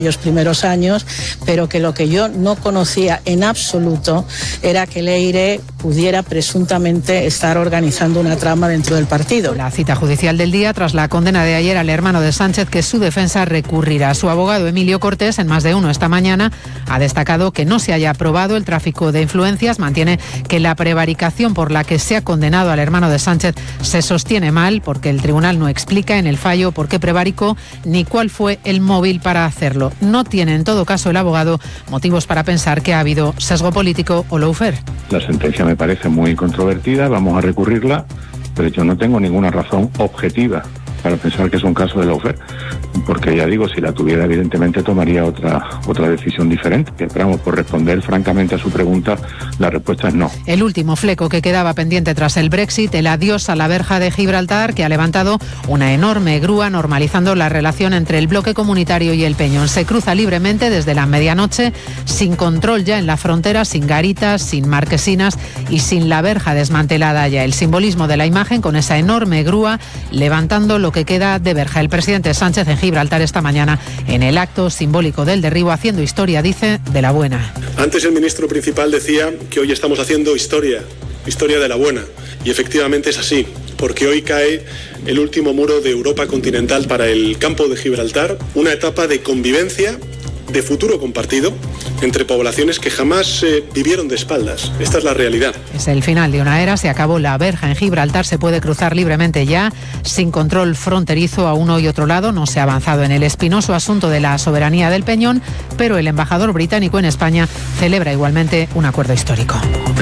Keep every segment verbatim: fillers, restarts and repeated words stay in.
los primeros años, pero que lo que yo no conocía en absoluto era que Leire pudiera presuntamente estar organizando una trama dentro del partido. La cita judicial del día tras la condena de ayer al hermano de Sánchez, que su defensa recurrirá. Su abogado Emilio Cortés, en Más de Uno esta mañana, ha destacado que no se haya aprobado el tráfico de influencias. Mantiene que la prevaricación por la que se ha condenado al hermano de Sánchez se sostiene mal, porque el tribunal no explica en el fallo por qué prevaricó ni cuál fue el móvil para hacerlo. No tiene, en todo caso, el abogado motivos para pensar que ha habido sesgo político o lawfare. La sentencia me parece muy controvertida, vamos a recurrirla, pero yo no tengo ninguna razón objetiva para pensar que es un caso de lawfare, porque ya digo, si la tuviera evidentemente tomaría otra otra decisión diferente. Pero vamos, por responder francamente a su pregunta, la respuesta es no. El último fleco que quedaba pendiente tras el Brexit, el adiós a la verja de Gibraltar, que ha levantado una enorme grúa normalizando la relación entre el bloque comunitario y el Peñón. Se cruza libremente desde la medianoche, sin control ya en la frontera, sin garitas, sin marquesinas y sin la verja desmantelada ya. El simbolismo de la imagen con esa enorme grúa levantando lo que queda de verja. El presidente Sánchez en Gibraltar esta mañana en el acto simbólico del derribo, haciendo historia, dice, de la buena. Antes el ministro principal decía que hoy estamos haciendo historia, historia de la buena, y efectivamente es así, porque hoy cae el último muro de Europa continental para el campo de Gibraltar, una etapa de convivencia, de futuro compartido entre poblaciones que jamás eh, vivieron de espaldas. Esta es la realidad. Es el final de una era, se acabó la verja en Gibraltar, se puede cruzar libremente ya, sin control fronterizo a uno y otro lado. No se ha avanzado en el espinoso asunto de la soberanía del Peñón, pero el embajador británico en España celebra igualmente un acuerdo histórico.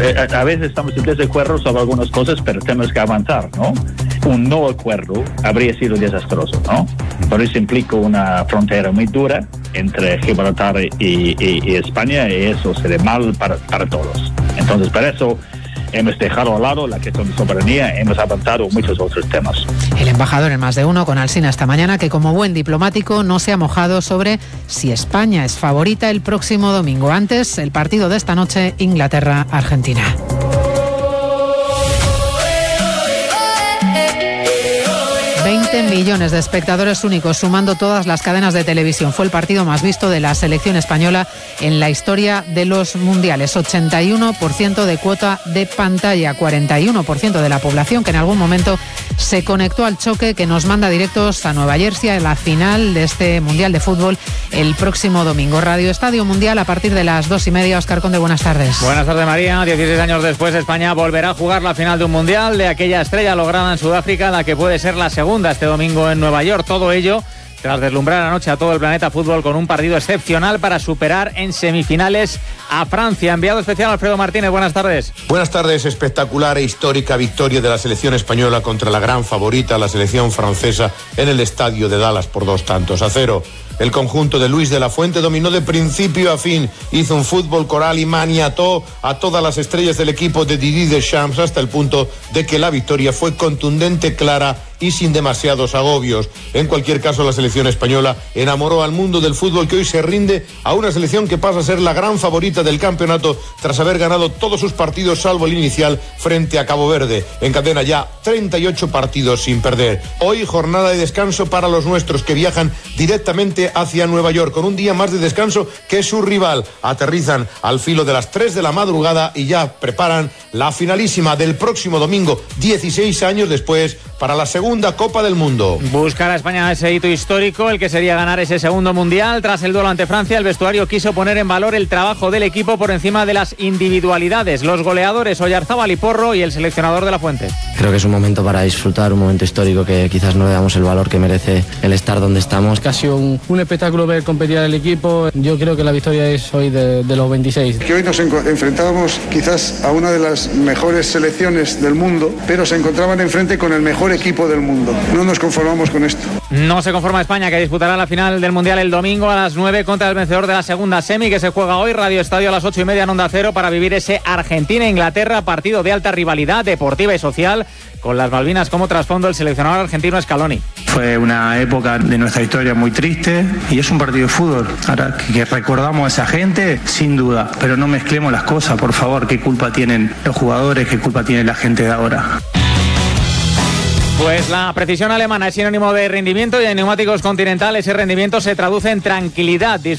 A veces estamos en desacuerdo sobre algunas cosas, pero tenemos que avanzar, ¿no? Un no acuerdo habría sido desastroso, ¿no? Por eso implica una frontera muy dura entre Gibraltar y, y, y España, y eso sería mal para, para todos. Entonces, para eso hemos dejado a lado la cuestión de soberanía, hemos avanzado en muchos otros temas. El embajador en Más de Uno con Alsina esta mañana, que como buen diplomático no se ha mojado sobre si España es favorita el próximo domingo. Antes, el partido de esta noche, Inglaterra-Argentina. veinte millones de espectadores únicos, sumando todas las cadenas de televisión. Fue el partido más visto de la selección española en la historia de los mundiales. ochenta y uno por ciento de cuota de pantalla, cuarenta y uno por ciento de la población que en algún momento se conectó al choque que nos manda directos a Nueva Jersey en la final de este Mundial de Fútbol el próximo domingo. Radio Estadio Mundial a partir de las dos y media. Óscar Conde, buenas tardes. Buenas tardes, María. dieciséis años después, España volverá a jugar la final de un Mundial, de aquella estrella lograda en Sudáfrica, la que puede ser la segunda este domingo en Nueva York. Todo ello tras deslumbrar anoche a todo el planeta fútbol con un partido excepcional para superar en semifinales a Francia. Enviado especial Alfredo Martínez, buenas tardes. Buenas tardes. Espectacular e histórica victoria de la selección española contra la gran favorita, la selección francesa, en el estadio de Dallas por dos tantos a cero. El conjunto de Luis de la Fuente dominó de principio a fin, hizo un fútbol coral y maniató a todas las estrellas del equipo de Didier Deschamps hasta el punto de que la victoria fue contundente, clara y sin demasiados agobios. En cualquier caso, la selección española enamoró al mundo del fútbol, que hoy se rinde a una selección que pasa a ser la gran favorita del campeonato tras haber ganado todos sus partidos salvo el inicial frente a Cabo Verde. Encadena ya treinta y ocho partidos sin perder. Hoy jornada de descanso para los nuestros, que viajan directamente hacia Nueva York con un día más de descanso que su rival. Aterrizan al filo de las tres de la madrugada y ya preparan la finalísima del próximo domingo, dieciséis años después, para la segunda Copa del Mundo. Buscar a España ese hito histórico, el que sería ganar ese segundo mundial. Tras el duelo ante Francia, el vestuario quiso poner en valor el trabajo del equipo por encima de las individualidades. Los goleadores Oyarzábal y Porro y el seleccionador de la Fuente. Creo que es un momento para disfrutar, un momento histórico que quizás no le damos el valor que merece el estar donde estamos. Ha sido un, un espectáculo ver competir al equipo. Yo creo que la victoria es hoy de, de los veintiséis. Que hoy nos enfrentábamos quizás a una de las mejores selecciones del mundo, pero se encontraban enfrente con el mejor equipo del mundo. No nos conformamos con esto. No se conforma España, que disputará la final del Mundial el domingo a las nueve contra el vencedor de la segunda semi, que se juega hoy. Radio Estadio a las ocho y media en Onda Cero para vivir ese Argentina-Inglaterra, partido de alta rivalidad deportiva y social, con las Malvinas como trasfondo. El seleccionador argentino Scaloni. Fue una época de nuestra historia muy triste y es un partido de fútbol. Ahora que recordamos a esa gente, sin duda, pero no mezclemos las cosas, por favor. ¿Qué culpa tienen los jugadores? ¿Qué culpa tiene la gente de ahora? Pues la precisión alemana es sinónimo de rendimiento y en Neumáticos Continental ese rendimiento se traduce en tranquilidad.